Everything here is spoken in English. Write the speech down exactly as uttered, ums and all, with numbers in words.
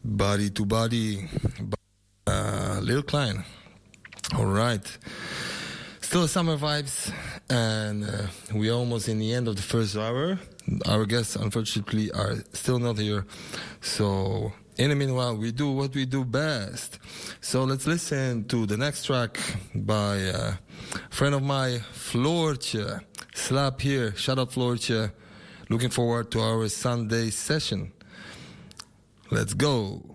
Body to Body, uh, Lil Klein. All right. Still summer vibes, and uh, we're almost in the end of the first hour. Our guests, unfortunately, are still not here. So, in the meanwhile, we do what we do best. So, let's listen to the next track by uh, a friend of mine, Floortje. Slaap here. Shout out, Floortje. Looking forward to our Sunday session. Let's go.